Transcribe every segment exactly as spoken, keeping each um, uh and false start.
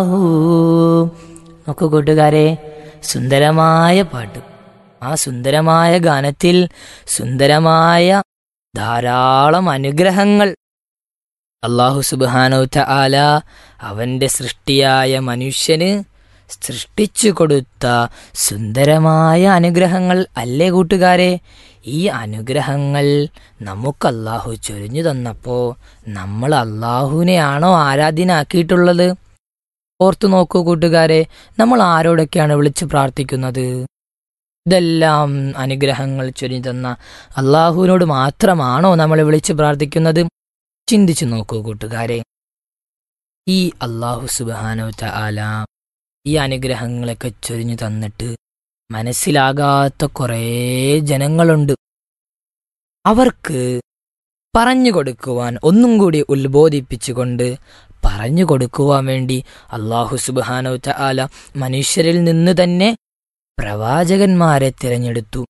നോക്കൂ കൂട്ടുകാരെ, സുന്ദരമായ പാട്ട്. ആ സുന്ദരമായ ഗാനത്തിൽ സുന്ദരമായ ധാരാളം അനുഗ്രഹങ്ങൾ അല്ലാഹു സുബ്ഹാനഹു തആല അവന്റെ സൃഷ്ടിയായ മനുഷ്യന് സൃഷ്ടിച്ചു കൊടുത്ത സുന്ദരമായ അനുഗ്രഹങ്ങൾ അല്ലേ കൂട്ടുകാരെ? ഈ അനുഗ്രഹങ്ങൾ നമുക്ക് അല്ലാഹു ചൊരിഞ്ഞു തന്നപ്പോ നമ്മൾ അല്ലാഹുവിനെയാണോ ആരാധ്യനാക്കിയിട്ടുള്ളത്? ഓർത്തു നോക്കൂ കൂട്ടുകാരെ, നമ്മൾ ആരോടൊക്കെയാണ് വിളിച്ച് പ്രാർത്ഥിക്കുന്നത്? ഇതെല്ലാം അനുഗ്രഹങ്ങൾ ചൊരിഞ്ഞു തന്ന അല്ലാഹുവിനോട് മാത്രമാണോ നമ്മൾ വിളിച്ച് പ്രാർത്ഥിക്കുന്നത്? ചിന്തിച്ചു നോക്കൂ കൂട്ടുകാരെ. ഈ അല്ലാഹു സുബ്ഹാനഹു തആല ഈ അനുഗ്രഹങ്ങളൊക്കെ ചൊരിഞ്ഞു തന്നിട്ട് മനസ്സിലാകാത്ത കുറേ ജനങ്ങളുണ്ട്. അവർക്ക് പറഞ്ഞു കൊടുക്കുവാൻ, ഒന്നും കൂടി ഉത്ബോധിപ്പിച്ചുകൊണ്ട് പറഞ്ഞു കൊടുക്കുവാൻ വേണ്ടി അല്ലാഹു സുബ്ഹാനഹു തആല മനുഷ്യരിൽ നിന്ന് തന്നെ പ്രവാചകന്മാരെ തിരഞ്ഞെടുത്തു.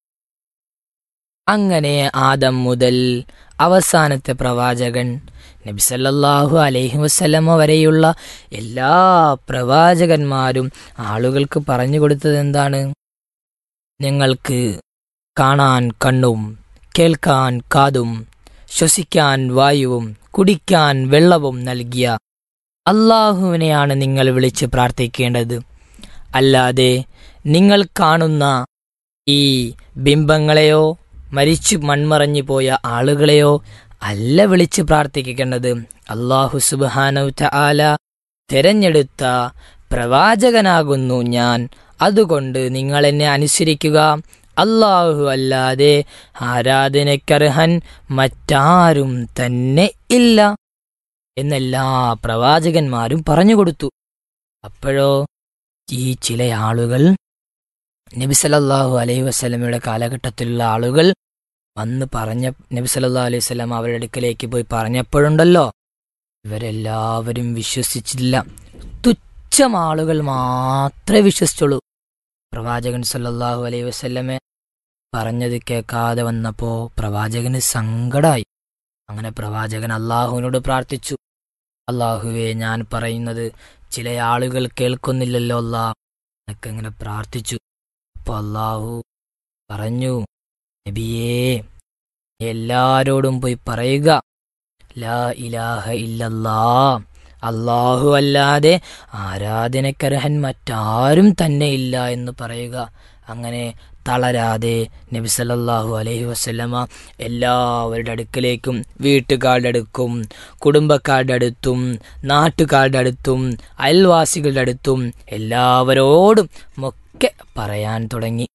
അങ്ങനെ ആദം മുതൽ അവസാനത്തെ പ്രവാചകൻ നബി സല്ലല്ലാഹു അലൈഹി വസല്ലമ വരെയുള്ള എല്ലാ പ്രവാചകന്മാരും ആളുകൾക്ക് പറഞ്ഞു കൊടുത്തത് എന്താണ്? നിങ്ങൾക്ക് കാണാൻ കണ്ണും കേൾക്കാൻ കാതും ശ്വസിക്കാൻ വായുവും കുടിക്കാൻ വെള്ളവും നൽകിയ അല്ലാഹുവിനെയാണ് നിങ്ങൾ വിളിച്ച് പ്രാർത്ഥിക്കേണ്ടത്. അല്ലാതെ നിങ്ങൾ കാണുന്ന ഈ ബിംബങ്ങളെയോ മരിച്ചു മൺമറഞ്ഞു പോയ ആളുകളെയോ അല്ല വിളിച്ച് പ്രാർത്ഥിക്കേണ്ടത്. അല്ലാഹു സുബ്ഹാനഹു തആല തിരഞ്ഞെടുത്ത പ്രവാചകനാകുന്നു ഞാൻ, അതുകൊണ്ട് നിങ്ങൾ എന്നെ അനുസരിക്കുക. അല്ലാഹു അല്ലാതെ ആരാധനക്കർഹൻ മറ്റാരും തന്നെ ഇല്ല എന്നെല്ലാ പ്രവാചകന്മാരും പറഞ്ഞുകൊടുത്തു. അപ്പോഴോ ഈ ചില ആളുകൾ, നബി സല്ലല്ലാഹു അലൈഹി വസല്ലമയുടെ കാലഘട്ടത്തിലുള്ള ആളുകൾ വന്ന് പറഞ്ഞ നബി സല്ലല്ലാഹു അലൈഹി വസല്ലം അവരുടെ അടുക്കലേക്ക് പോയി പറഞ്ഞപ്പോഴുണ്ടല്ലോ, ഇവരെല്ലാവരും വിശ്വസിച്ചില്ല. തുച്ഛം ആളുകൾ മാത്രമേ വിശ്വസിച്ചുള്ളൂ. പ്രവാചകൻ സല്ലല്ലാഹു അലൈഹി വസല്ലമെ പറഞ്ഞത് കേൾക്കാതെ വന്നപ്പോ പ്രവാചകന് സങ്കടായി. അങ്ങനെ പ്രവാചകൻ അല്ലാഹുവിനോട് പ്രാർത്ഥിച്ചു, അല്ലാഹുവേ, ഞാൻ പറയുന്നത് ചില ആളുകൾ കേൾക്കുന്നില്ലല്ലോ അല്ലാ, എന്നൊക്കെ ഇങ്ങനെ പ്രാർത്ഥിച്ചു. അപ്പൊ അല്ലാഹു പറഞ്ഞു, നബിയേ, എല്ലാരോടും പോയി പറയുക, ലാ ഇലാഹ ഇല്ലല്ലാ, അല്ലാഹു അല്ലാതെ ആരാധനക്കർഹൻ മറ്റാരും തന്നെ ഇല്ല എന്ന് പറയുക. അങ്ങനെ തളരാതെ നബി സല്ലല്ലാഹു അലൈഹി വസല്ലമ എല്ലാവരുടെ അടുക്കലേക്കും, വീട്ടുകാരുടെ അടുക്കും കുടുംബക്കാരുടെ അടുത്തും നാട്ടുകാരുടെ അടുത്തും അയൽവാസികളുടെ അടുത്തും എല്ലാവരോടും ഒക്കെ പറയാൻ തുടങ്ങി.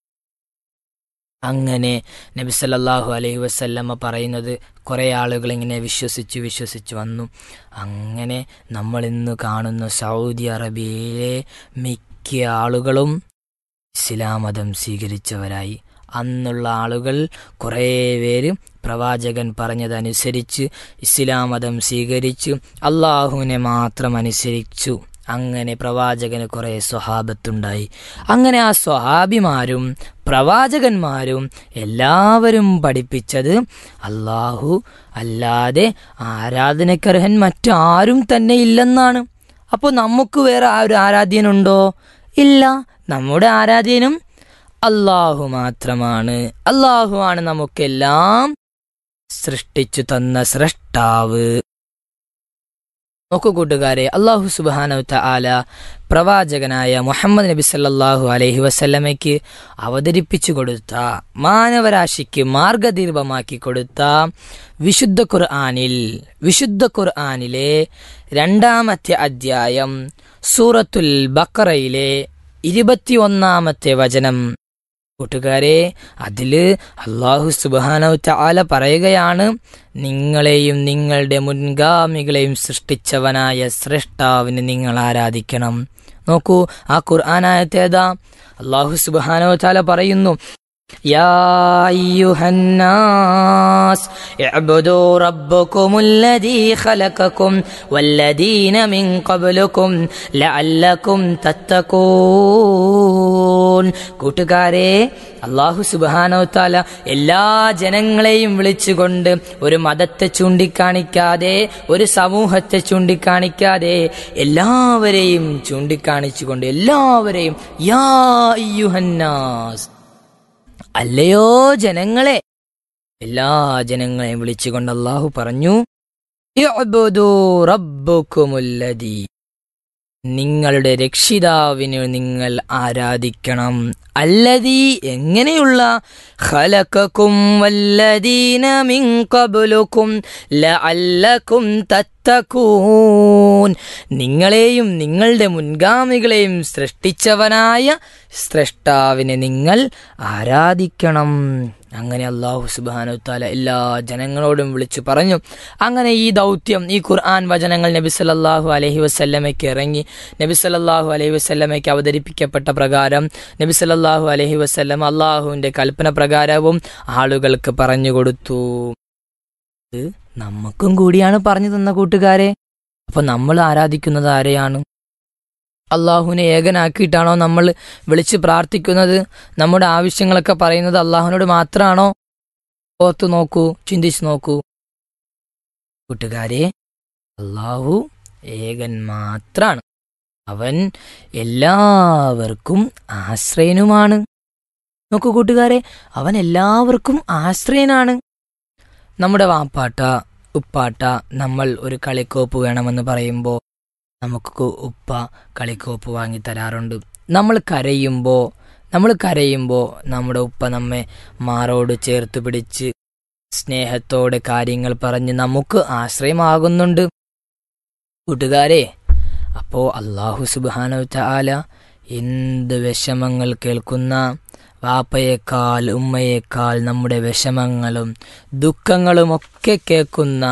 അങ്ങനെ നബി സല്ലല്ലാഹു അലൈഹി വസല്ലമ പറയുന്നത് കുറേ ആളുകൾ ഇങ്ങനെ വിശ്വസിച്ചു വിശ്വസിച്ചു വന്നു. അങ്ങനെ നമ്മൾ ഇന്ന് കാണുന്ന സൗദി അറേബ്യയിലെ മിക്ക ആളുകളും ഇസ്ലാം മതം സ്വീകരിച്ചവരായി. അന്നുള്ള ആളുകൾ കുറേ പേര് പ്രവാചകൻ പറഞ്ഞതനുസരിച്ച് ഇസ്ലാം മതം സ്വീകരിച്ച് അള്ളാഹുവിനെ മാത്രം അനുസരിച്ചു. അങ്ങനെ പ്രവാചകന് കുറേ സ്വഹാബത്തുണ്ടായി. അങ്ങനെ ആ സ്വഹാബിമാരും പ്രവാചകന്മാരും എല്ലാവരും പഠിപ്പിച്ചത് അല്ലാഹു അല്ലാതെ ആരാധനക്കർഹൻ മറ്റാരും തന്നെ ഇല്ലെന്നാണ്. അപ്പോൾ നമുക്ക് വേറെ ഒരു ആരാധ്യനുണ്ടോ? ഇല്ല. നമ്മുടെ ആരാധ്യനും അല്ലാഹു മാത്രമാണ്. അല്ലാഹു ആണ് നമുക്കെല്ലാം സൃഷ്ടിച്ചു തന്ന സ്രഷ്ടാവ്. നോക്കൂ കൂട്ടുകാരെ, അല്ലാഹു സുബ്ഹാനഹു തആല പ്രവാചകനായ മുഹമ്മദ് നബി സല്ലല്ലാഹു അലൈഹി വസല്ലമയ്ക്ക് അവതരിപ്പിച്ചു കൊടുത്ത, മാനവരാശിക്ക് മാർഗദീപമാക്കി കൊടുത്ത വിശുദ്ധ ഖുർആനിൽ വിശുദ്ധ ഖുർആനിലെ രണ്ടാമത്തെ അധ്യായം സൂറത്തുൽ ബഖറയിലെ ഇരുപത്തി ഒന്നാമത്തെ വചനം കൂട്ടുകാരെ, അതില് അല്ലാഹു സുബ്ഹാനഹു തആല പറയുകയാണ്, നിങ്ങളെയും നിങ്ങളുടെ മുൻഗാമികളെയും സൃഷ്ടിച്ചവനായ സ്രഷ്ടാവിനെ നിങ്ങൾ ആരാധിക്കണം. നോക്കൂ, ആ ഖുർആൻ ആയത്ത് ഏതാ? അല്ലാഹു സുബ്ഹാനഹു തആല പറയുന്നു, يا أيها الناس اعبدوا ربكم الذي خلقكم والذين من قبلكم لعلكم تتقون. കൂട്ടുകാരെ, അല്ലാഹു സുബ്ഹാനഹു തആല എല്ലാ ജനങ്ങളെയും വിളിച്ചുകൊണ്ട് ഒരു മതത്തെ ചൂണ്ടിക്കാണിക്കാതെ, ഒരു സമൂഹത്തെ ചൂണ്ടിക്കാണിക്കാതെ, എല്ലാവരെയും ചൂണ്ടിക്കാണിച്ചുകൊണ്ട് എല്ലാവരെയും യാ അയ്യുഹന്നാസ്, അല്ലയോ ജനങ്ങളെ, എല്ലാ ജനങ്ങളെയും വിളിച്ചുകൊണ്ട് അല്ലാഹു പറഞ്ഞു, ഇഅ്ബുദൂ റബ്ബക്കുമുല്ലദീ, നിങ്ങളുടെ രക്ഷിതാവിനെ നിങ്ങൾ ആരാധിക്കണം. അല്ലദീ, എങ്ങനെയുള്ള, ഖലഖക്കും വല്ലദീന മിൻ ഖബ്ലുക്കും ലഅല്ലക്കും തത്തഖൂൻ, നിങ്ങളെയും നിങ്ങളുടെ മുൻഗാമികളെയും സൃഷ്ടിച്ചവനായ സ്രഷ്ടാവിനെ നിങ്ങൾ ആരാധിക്കണം. അങ്ങനെ അല്ലാഹു സുബ്ഹാനഹു തആല എല്ലാ ജനങ്ങളോടും വിളിച്ചു പറഞ്ഞു. അങ്ങനെ ഈ ദൗത്യം, ഈ ഖുർആൻ വചനങ്ങൾ നബി സല്ലല്ലാഹു അലൈഹി വസല്ലമയ്ക്ക് ഇറങ്ങി, നബി സല്ലല്ലാഹു അലൈഹി വസല്ലമയ്ക്ക് അവതരിപ്പിക്കപ്പെട്ട പ്രകാരം നബി സല്ലല്ലാഹു അലൈഹി വസല്ലം അല്ലാഹുവിൻ്റെ കൽപ്പന പ്രകാരവും ആളുകൾക്ക് പറഞ്ഞു കൊടുത്തു. ഇത് നമുക്കും കൂടിയാണ് പറഞ്ഞു തന്ന കൂട്ടുകാരെ. അപ്പൊ നമ്മൾ ആരാധിക്കുന്നത് ആരെയാണ്? അള്ളാഹുവിനെ ഏകനാക്കിയിട്ടാണോ നമ്മൾ വിളിച്ച് പ്രാർത്ഥിക്കുന്നത്? നമ്മുടെ ആവശ്യങ്ങളൊക്കെ പറയുന്നത് അള്ളാഹുവിനോട് മാത്രമാണോ? ഓർത്തു നോക്കൂ, ചിന്തിച്ചു നോക്കൂ കൂട്ടുകാരെ. അള്ളാഹു ഏകൻ മാത്രാണ്. അവൻ എല്ലാവർക്കും ആശ്രയനുമാണ്. നോക്കൂ കൂട്ടുകാരെ, അവൻ എല്ലാവർക്കും ആശ്രയനാണ്. നമ്മുടെ വാപ്പാട്ട, ഉപ്പാട്ട നമ്മൾ ഒരു കളിക്കോപ്പ് വേണമെന്ന് പറയുമ്പോൾ നമുക്ക് ഉപ്പ കളിക്കോപ്പ് വാങ്ങി തരാറുണ്ട്. നമ്മൾ കരയുമ്പോൾ നമ്മൾ കരയുമ്പോൾ നമ്മുടെ ഉപ്പ നമ്മെ മാറോട് ചേർത്ത് പിടിച്ച് സ്നേഹത്തോടെ കാര്യങ്ങൾ പറഞ്ഞ് നമുക്ക് ആശ്രയമാകുന്നുണ്ട് കൂട്ടുകാരെ. അപ്പോൾ അല്ലാഹു സുബ്ഹാനഹു തആല എന്ത് വിഷമങ്ങൾ കേൾക്കുന്ന വാപ്പയേക്കാൾ ഉമ്മയേക്കാൾ നമ്മുടെ വിഷമങ്ങളും ദുഃഖങ്ങളുമൊക്കെ കേൾക്കുന്ന,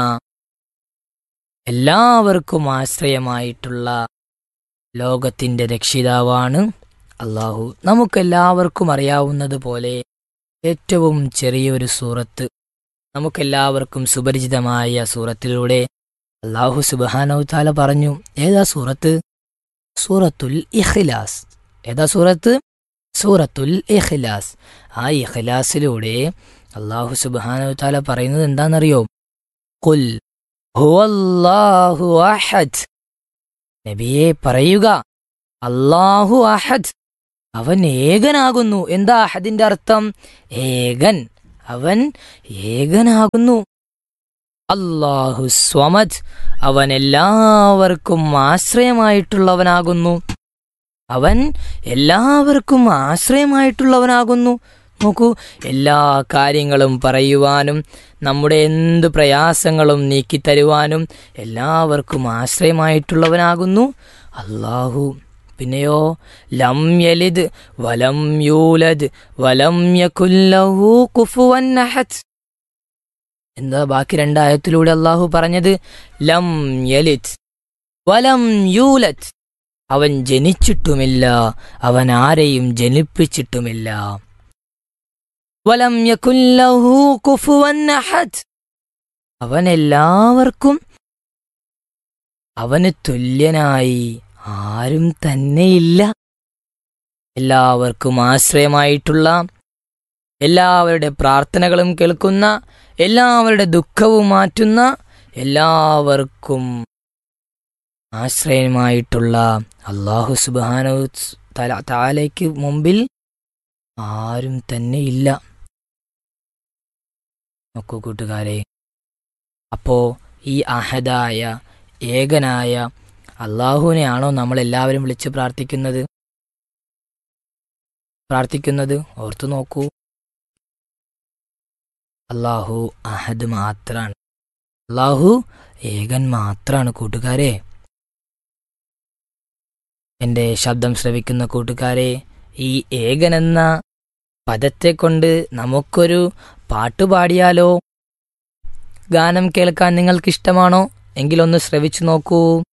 എല്ലാവർക്കും ആശ്രയമായിട്ടുള്ള ലോകത്തിൻ്റെ രക്ഷിതാവാണ് അല്ലാഹു. നമുക്കെല്ലാവർക്കും അറിയാവുന്നത് പോലെ ഏറ്റവും ചെറിയൊരു സൂറത്ത്, നമുക്കെല്ലാവർക്കും സുപരിചിതമായ സൂറത്തിലൂടെ അല്ലാഹു സുബ്ഹാനഹു തആല പറഞ്ഞു. ഏതാ സൂറത്ത്? സൂറത്തുൽ ഇഖ്ലാസ്. ഏതാ സൂറത്ത്? സൂറത്തുൽ ഇഖ്ലാസ്. ആ ഇഖ്ലാസിലൂടെ അല്ലാഹു സുബ്ഹാനഹു തആല പറയുന്നത് എന്താണെന്നറിയോ? ഖുൽ ഹുവല്ലാഹു അഹദ്. നബിയെ പറയുക, അല്ലാഹു അഹദ്, അവൻ ഏകനാകുന്നു. എന്താ അഹദിന്റെ അർത്ഥം? ഏകൻ. അവൻ ഏകനാകുന്നു. അല്ലാഹു സ്വമദ്, അവൻ എല്ലാവർക്കും ആശ്രയമായിട്ടുള്ളവനാകുന്നു. അവൻ എല്ലാവർക്കും ആശ്രയമായിട്ടുള്ളവനാകുന്നു. നോക്കൂ, എല്ലാ കാര്യങ്ങളും പറയുവാനും നമ്മുടെ എന്ത് പ്രയാസങ്ങളും നീക്കിത്തരുവാനും എല്ലാവർക്കും ആശ്രയമായിട്ടുള്ളവനാകുന്നു അല്ലാഹു. പിന്നെയോ ലം യലിദ് വലം യൂലദ് വലം യകുൽ ലഹു കുഫുവൻ അഹദ്. എന്താ ബാക്കി രണ്ടായത്തിലൂടെ അല്ലാഹു പറഞ്ഞത്? ലം യലിദ് വലം യൂലദ്, അവൻ ജനിച്ചിട്ടുമില്ല, അവൻ ആരെയും ജനിപ്പിച്ചിട്ടുമില്ല. വലം യകുൽ ലഹു കുഫുവൻ അഹദ്, അവൻ എല്ലാവർക്കും അവന് തുല്യനായി ആരും തന്നെയില്ല. എല്ലാവർക്കും ആശ്രയമായിട്ടുള്ള, എല്ലാവരുടെ പ്രാർത്ഥനകളും കേൾക്കുന്ന, എല്ലാവരുടെ ദുഃഖവും മാറ്റുന്ന, എല്ലാവർക്കും ആശ്രയമായിട്ടുള്ള അല്ലാഹു സുബ്ഹാനഹു തആലയ്ക്ക് മുമ്പിൽ ആരും തന്നെ ഇല്ല. നോക്കൂ കൂട്ടുകാരെ, അപ്പോ ഈ അഹദായ ഏകനായ അല്ലാഹുവിനെയാണോ നമ്മൾ എല്ലാവരും വിളിച്ച് പ്രാർത്ഥിക്കുന്നത് പ്രാർത്ഥിക്കുന്നത് ഓർത്തു നോക്കൂ. അല്ലാഹു അഹദ് മാത്രാണ്. അല്ലാഹു ഏകൻ മാത്രാണ് കൂട്ടുകാരെ. എൻ്റെ ശബ്ദം ശ്രവിക്കുന്ന കൂട്ടുകാരെ, ഈ ഏകൻ എന്ന പദത്തെ കൊണ്ട് നമുക്കൊരു പാട്ടുപാടിയാലോ? ഗാനം കേൾക്കാൻ നിങ്ങൾക്കിഷ്ടമാണോ? എങ്കിലൊന്ന് ശ്രവിച്ചു നോക്കൂ.